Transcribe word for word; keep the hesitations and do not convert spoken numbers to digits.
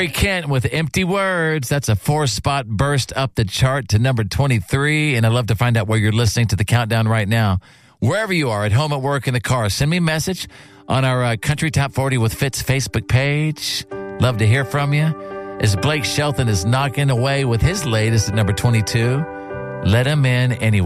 Corey Kent with Empty Words. That's a four-spot burst up the chart to number twenty-three. And I'd love to find out where you're listening to the countdown right now. Wherever you are, at home, at work, in the car, send me a message on our uh, Country Top forty with Fitz Facebook page. Love to hear from you. As Blake Shelton is knocking away with his latest at number twenty-two, Let Him In Anyway.